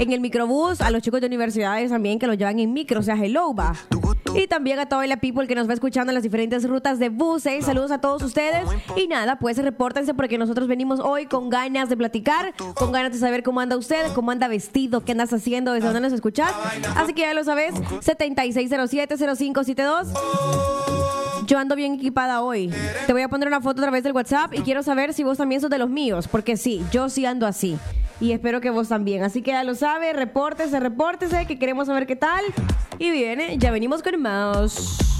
en el microbús, a los chicos de universidades también que los llevan en micro, o sea, hello, va. Y también a toda la people que nos va escuchando en las diferentes rutas de buses. Saludos a todos ustedes. Y nada, pues repórtense porque nosotros venimos hoy con ganas de platicar, con ganas de saber cómo anda usted, cómo anda vestido, qué andas haciendo, desde dónde nos escuchas. Así que ya lo sabes, 7607-0572. Yo ando bien equipada hoy. Te voy a poner una foto a través del WhatsApp y quiero saber si vos también sos de los míos, porque sí, yo sí ando así. Y espero que vos también. Así que ya lo sabes, repórtese, que queremos saber qué tal. Y viene, ya venimos con más.